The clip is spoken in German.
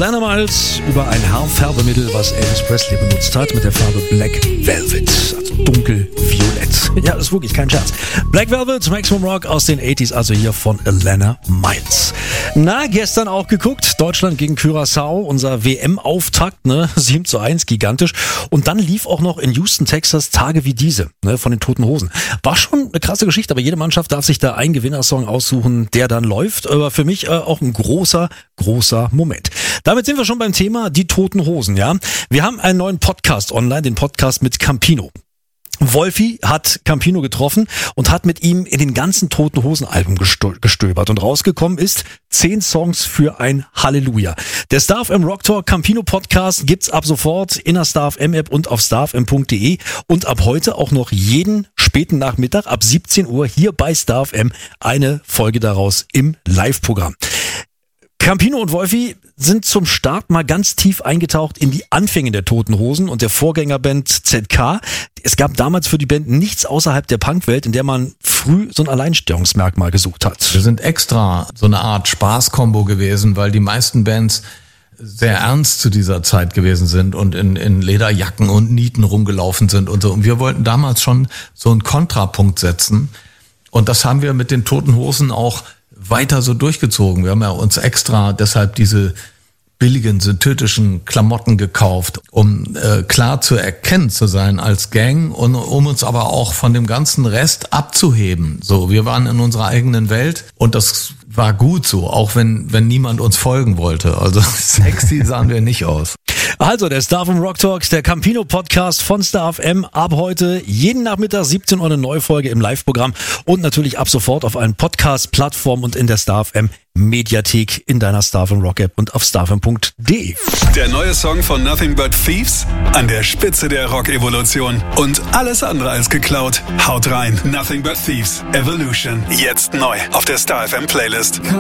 Alana Miles über ein Haarfärbemittel, was Elvis Presley benutzt hat, mit der Farbe Black Velvet, also dunkelviolett. Ja, ist wirklich kein Scherz. Black Velvet, Maximum Rock aus den 80s, also hier von Alana Miles. Na, gestern auch geguckt, Deutschland gegen Curaçao, unser WM-Auftakt, ne, 7:1, gigantisch. Und dann lief auch noch in Houston, Texas, Tage wie diese, ne, von den Toten Hosen. War schon eine krasse Geschichte, aber jede Mannschaft darf sich da einen Gewinnersong aussuchen, der dann läuft. Aber für mich auch ein großer Moment. Damit sind wir schon beim Thema die Toten Hosen, ja. Wir haben einen neuen Podcast online, den Podcast mit Campino. Wolfi hat Campino getroffen und hat mit ihm in den ganzen Toten Hosen Album gestöbert und rausgekommen ist 10 Songs für ein Halleluja. Der Star FM Rock Talk Campino Podcast gibt's ab sofort in der Star FM App und auf starfm.de und ab heute auch noch jeden späten Nachmittag ab 17 Uhr hier bei Star FM eine Folge daraus im Live-Programm. Campino und Wolfi sind zum Start mal ganz tief eingetaucht in die Anfänge der Toten Hosen und der Vorgängerband ZK. Es gab damals für die Band nichts außerhalb der Punkwelt, in der man früh so ein Alleinstellungsmerkmal gesucht hat. Wir sind extra so eine Art Spaßkombo gewesen, weil die meisten Bands sehr ernst zu dieser Zeit gewesen sind und in Lederjacken und Nieten rumgelaufen sind und so. Und wir wollten damals schon so einen Kontrapunkt setzen. Und das haben wir mit den Toten Hosen auch weiter so durchgezogen. Wir haben ja uns extra deshalb diese billigen synthetischen Klamotten gekauft, um klar zu erkennen zu sein als Gang und um uns aber auch von dem ganzen Rest abzuheben. So, wir waren in unserer eigenen Welt und das war gut so, auch wenn niemand uns folgen wollte. Also sexy sahen wir nicht aus. Also der Star FM Rock Talks, der Campino Podcast von Star FM, ab heute jeden Nachmittag 17 Uhr eine neue Folge im Live-Programm und natürlich ab sofort auf allen Podcast-Plattformen und in der Star FM Mediathek in deiner Star FM Rock App und auf starfm.de. Der neue Song von Nothing But Thieves an der Spitze der Rock-Evolution und alles andere als geklaut. Haut rein, Nothing But Thieves Evolution, jetzt neu auf der Star FM Playlist.